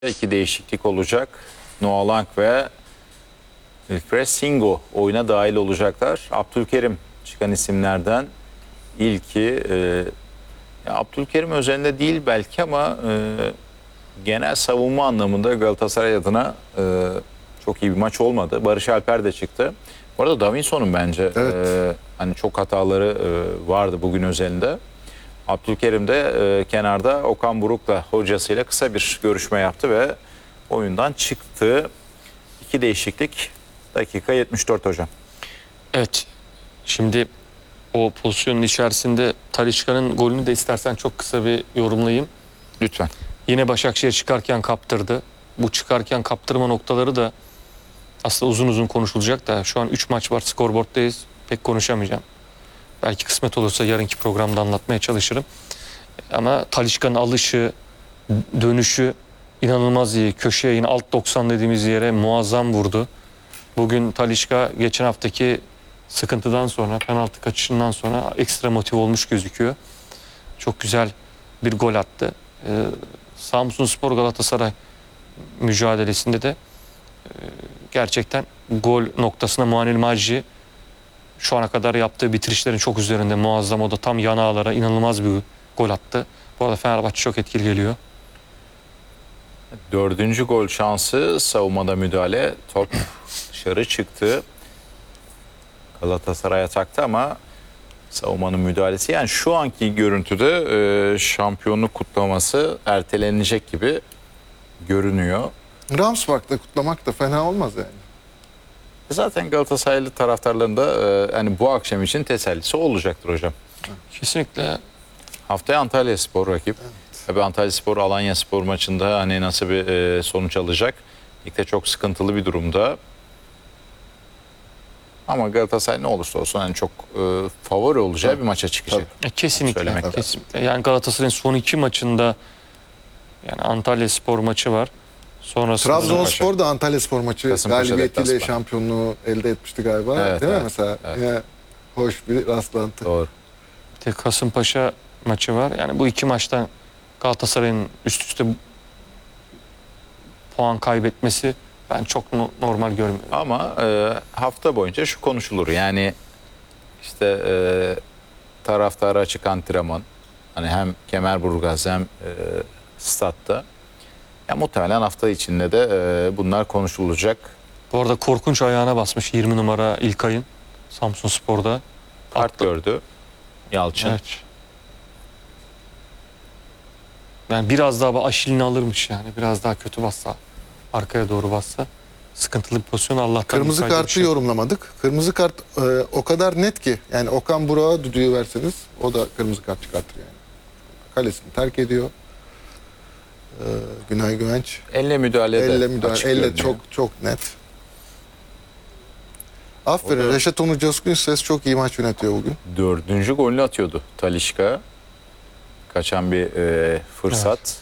İki değişiklik olacak. Noah Lang ve Wilfred Singo oyuna dahil olacaklar. Abdülkerim çıkan isimlerden ilki. Abdülkerim özelinde değil belki ama genel savunma anlamında Galatasaray adına çok iyi bir maç olmadı. Barış Alper de çıktı. Bu arada Davinson'un bence hani çok hataları vardı bugün özelinde. Abdülkerim de kenarda Okan Buruk'la hocasıyla kısa bir görüşme yaptı ve oyundan çıktı. İki değişiklik. Dakika 74 hocam. Evet. Şimdi o pozisyonun içerisinde Talisca'nın golünü de istersen çok kısa bir yorumlayayım. Lütfen. Yine Başakşehir çıkarken kaptırdı. Bu çıkarken kaptırma noktaları da aslında uzun uzun konuşulacak da şu an 3 maç var, skorboarddayız. Pek konuşamayacağım. Belki kısmet olursa yarınki programda anlatmaya çalışırım. Ama Talisca'nın alışı, dönüşü inanılmaz iyi. Köşeye yine alt 90 dediğimiz yere muazzam vurdu. Bugün Talisca geçen haftaki sıkıntıdan sonra, penaltı kaçışından sonra ekstra motive olmuş gözüküyor. Çok güzel bir gol attı. Samsunspor Galatasaray mücadelesinde de gerçekten gol noktasına Muanil Macci şu ana kadar yaptığı bitirişlerin çok üzerinde, muazzam. O da tam yan ağlara inanılmaz bir gol attı. Bu arada Fenerbahçe çok etkili geliyor. Dördüncü gol şansı, savunmada müdahale. Top dışarı çıktı. Galatasaray atakta ama savunmanın müdahalesi. Yani şu anki görüntüde şampiyonluk kutlaması ertelenecek gibi görünüyor. Ramsbach'ta kutlamak da fena olmaz yani. Zaten Galatasaraylı taraftarların da hani bu akşam için tesellisi olacaktır hocam. Kesinlikle. Haftaya Antalyaspor rakip. Tabii Antalyaspor Alanyaspor maçında hani nasıl bir sonuç alacak? Ligde çok sıkıntılı bir durumda. Ama Galatasaray ne olursa olsun hani çok favori olacağı bir maça çıkacak. Kesinlikle. Kesinlikle. Yani Galatasaray'ın son 2 maçında yani Antalyaspor maçı var. Sonrasında Trabzonspor da Antalyaspor maçı Kasımpaşa galibiyetiyle deplasman. şampiyonluğu elde etmişti galiba. Evet, değil mi evet, mesela? evet. Yine hoş bir rastlantı. Doğru. bir de Kasımpaşa maçı var. Yani bu 2 maçtan Galatasaray'ın üst üste puan kaybetmesi ben çok normal görmüyorum. Ama hafta boyunca şu konuşulur. Yani işte taraftara açık antrenman. Hani hem Kemerburgaz hem statta. Ya muhtemelen hafta içinde de bunlar konuşulacak. Bu arada korkunç ayağına basmış 20 numara İlkay'ın Samsunspor'da. Kart gördü Yalçın. Evet. Yani biraz daha aşilini alırmış yani. Biraz daha kötü bassa, arkaya doğru bassa. Sıkıntılı bir pozisyon Allah'tan. Kırmızı müsaade bir kartı şey. yorumlamadık. Kırmızı kart o kadar net ki. Yani Okan Burak'a düdüğü verseniz o da kırmızı kart çıkartır yani. Kalesini terk ediyor. Günay Güvenç. Elle müdahale de Elle müdahale. açık Elle görünüyor. çok net. Aferin. O da- Reşat Onur Coşkun ses çok iyi maç yönetiyor bugün. Dördüncü golünü atıyordu Talisca. Kaçan bir fırsat. Evet.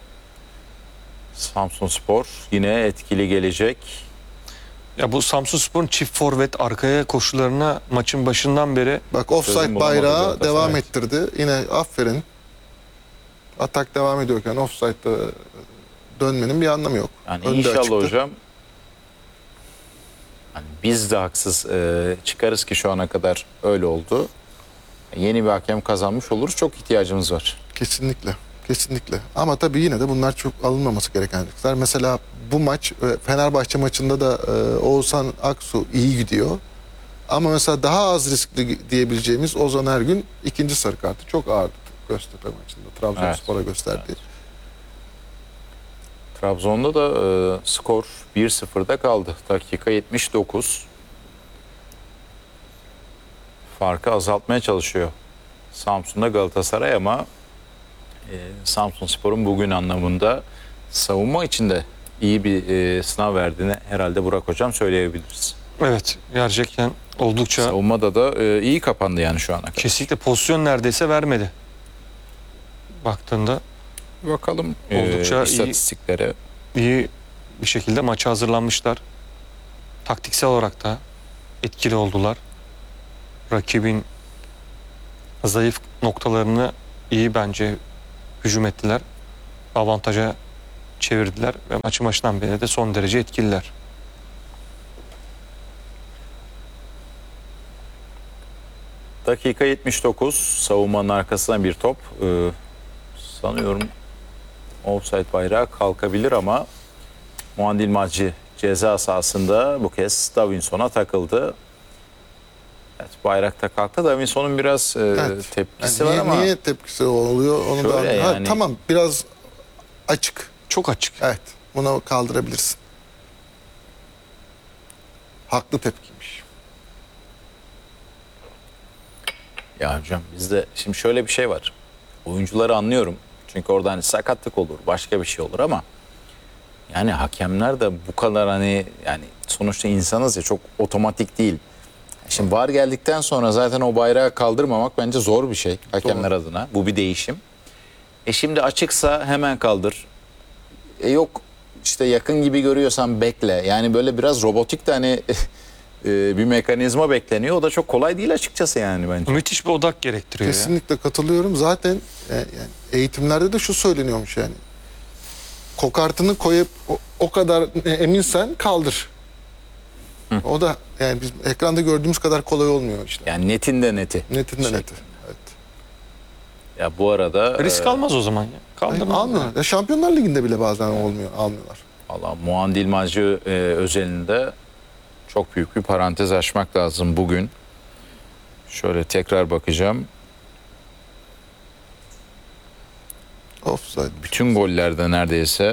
Samsunspor yine etkili gelecek. Ya bu Samsunspor'un çift forvet arkaya koşularına maçın başından beri Bak Çözüm offside bulamadı bayrağı Galatasaray. devam Evet. ettirdi. Yine aferin. Atak devam ediyorken offside'da dönmenin bir anlamı yok. Yani Önde inşallah açıktı. hocam hani biz de haksız çıkarız ki şu ana kadar öyle oldu. Yeni bir hakem kazanmış oluruz. Çok ihtiyacımız var. Kesinlikle. Kesinlikle. Ama tabii yine de bunlar çok alınmaması gereken riskler. Mesela bu maç Fenerbahçe maçında da Oğuzhan Aksu iyi gidiyor. Ama mesela daha az riskli diyebileceğimiz Ozan Ergün ikinci sarı kartı çok ağırdı Göztepe maçında. Trabzonspor'a gösterdi. Trabzon'da da skor 1-0'da kaldı. Dakika 79. Farkı azaltmaya çalışıyor Samsun'da Galatasaray ama Samsunspor'un bugün anlamında savunma içinde iyi bir sınav verdiğini herhalde Burak Hocam söyleyebiliriz. evet gerçekten oldukça Savunmada da iyi kapandı yani şu ana kadar. kesinlikle pozisyon neredeyse vermedi. Baktığında Bakalım Oldukça iyi. istatistiklere. iyi bir şekilde maça hazırlanmışlar. Taktiksel olarak da etkili oldular. Rakibin zayıf noktalarını iyi bence hücum ettiler. Avantaja çevirdiler ve maçı başından beri de son derece etkililer. Dakika 79, savunmanın arkasına bir top. Sanıyorum offside bayrağı kalkabilir ama Muandil Madji ceza sahasında bu kez Davinson'a takıldı. Evet, bayrakta kalktı. Davinson'un biraz tepkisi var ama niye tepkisi oluyor onu da şöyle Ha, yani- tamam, biraz açık. Çok açık. Evet. Buna kaldırabilirsin. Haklı tepkiymiş. ya hocam bizde şimdi şöyle bir şey var. Oyuncuları anlıyorum. Çünkü orada hani sakatlık olur, başka bir şey olur ama yani hakemler de bu kadar hani yani sonuçta insanız ya, çok otomatik değil. Şimdi VAR geldikten sonra zaten o bayrağı kaldırmamak bence zor bir şey hakemler adına. Bu bir değişim. Şimdi açıksa hemen kaldır. Yok işte yakın gibi görüyorsan bekle. Yani böyle biraz robotik de hani bir mekanizma bekleniyor. O da çok kolay değil açıkçası yani bence. Müthiş bir odak gerektiriyor ya. Kesinlikle katılıyorum. Zaten yani eğitimlerde de şu söyleniyormuş yani. Kokartını koyup o kadar eminsen kaldır. O da yani biz ekranda gördüğümüz kadar kolay olmuyor işte. Yani netin de neti. Netinden Şey- neti. Evet. Ya bu arada Risk almaz o zaman ya. Kaldırmaz. Almıyorlar. Ya Şampiyonlar Ligi'nde bile bazen almıyorlar. valla Muandil Madji özelinde çok büyük bir parantez açmak lazım bugün. Şöyle tekrar bakacağım. Offside. Bütün gollerde neredeyse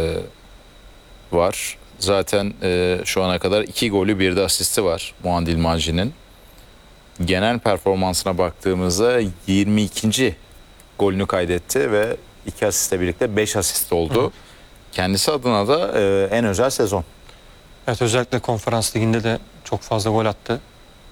var. Zaten şu ana kadar 2 golü bir de asisti var Muandil Madji'nin. Genel performansına baktığımızda 22. golünü kaydetti ve 2 asistle birlikte 5 asist oldu. Kendisi adına da en özel sezon. Evet, özellikle konferans liginde de çok fazla gol attı.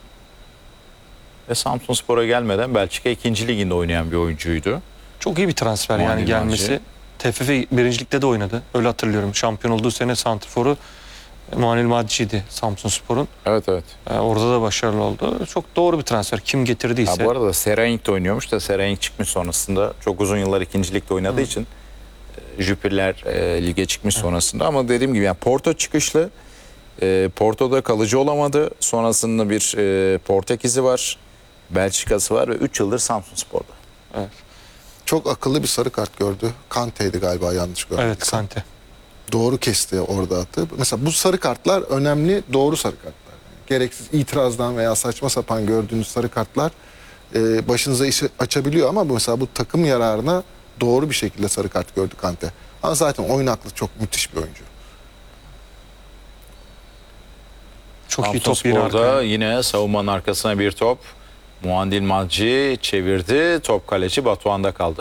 Ve Samsunspor'a gelmeden Belçika 2. liginde oynayan bir oyuncuydu. Çok iyi bir transfer Muadil yani gelmesi. Madji. TFF birincilikte de oynadı. Öyle hatırlıyorum. Şampiyon olduğu sene santrforu Muadil Madji'ydi Samsunspor'un. Evet evet. Orada da başarılı oldu. Çok doğru bir transfer. Kim getirdiyse. Ha, bu arada Seraing'de oynuyormuş da Seraing çıkmış sonrasında. Çok uzun yıllar 2. ligde oynadığı için Jüpiterler lige çıkmış sonrasında. Ama dediğim gibi yani Porto çıkışlı. Porto'da kalıcı olamadı. Sonrasında bir Portekiz'i var. Belçika'sı var ve 3 yıldır Samsunspor'da. Evet, Çok akıllı bir sarı kart gördü. Kante'ydi galiba, yanlış görmedim. evet Kante. Doğru kesti orada atı. Mesela bu sarı kartlar önemli, doğru sarı kartlar. Yani gereksiz itirazdan veya saçma sapan gördüğünüz sarı kartlar başınıza işi açabiliyor ama mesela bu takım yararına doğru bir şekilde sarı kart gördü Kante. Ama zaten oyun aklı çok müthiş bir oyuncu. Çok iyi top yine Samsunspor'da arkaya. yine savunmanın arkasına bir top. Muandil Madji çevirdi. Top kaleci Batuhan'da kaldı.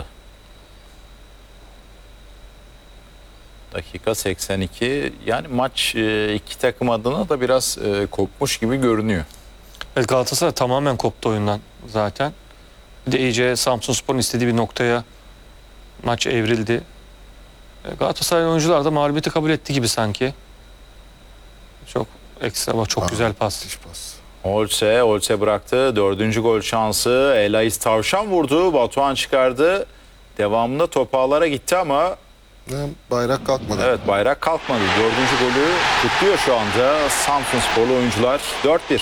Dakika 82. Yani maç iki takım adına da biraz kopmuş gibi görünüyor. Evet, Galatasaray tamamen koptu oyundan zaten. Bir de iyice Samsunspor'un istediği bir noktaya maç evrildi. Galatasaray oyuncular da mağlubiyeti kabul etti gibi sanki. Çok ekstra, çok güzel pas. Müthiş pas. Olse bıraktı. 4. gol şansı. Elais Tavşan vurdu. Batuhan çıkardı. Devamında top ağlara gitti ama Bayrak kalkmadı. evet, bayrak kalkmadı. 4. golü kutluyor şu anda Samsunsporlu oyuncular. 4-1.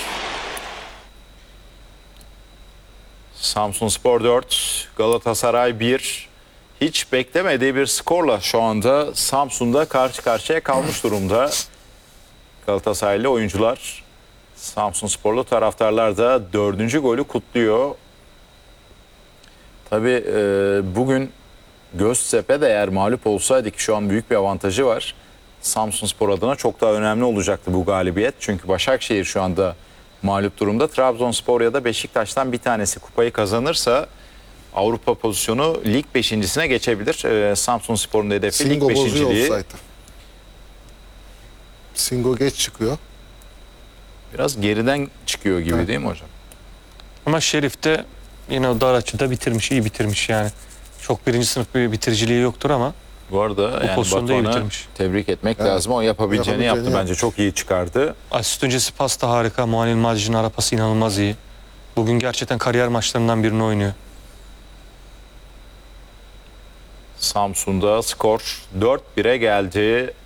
Samsunspor 4, Galatasaray 1. Hiç beklemediği bir skorla şu anda Samsun'da karşı karşıya kalmış durumda. Galatasaraylı oyuncular, Samsunsporlu taraftarlar da 4. golü kutluyor. Tabii bugün Göztepe de eğer mağlup olsaydı, ki şu an büyük bir avantajı var, Samsunspor adına çok daha önemli olacaktı bu galibiyet. Çünkü Başakşehir şu anda mağlup durumda. Trabzonspor ya da Beşiktaş'tan bir tanesi kupayı kazanırsa Avrupa pozisyonu lig 5.'sine geçebilir. Samsunspor'un hedefi lig Singo bozuyor 5.'liği. offside'ı. Singo geç çıkıyor. Biraz geriden çıkıyor gibi, Evet. değil mi hocam? Ama Şerif de yine o dar açıda bitirmiş, iyi bitirmiş yani. Çok birinci sınıf bir bitiriciliği yoktur ama Bu arada yani pozisyonda iyi Batuhan'ı bitirmiş. tebrik etmek Evet. lazım. O yapabileceğini yaptı. Yapabileceğini Bence çok iyi çıkardı. asist öncesi pas da harika. Muanil Madji'nin ara pası inanılmaz iyi. Bugün gerçekten kariyer maçlarından birini oynuyor. Samsun'da skor 4-1'e geldi.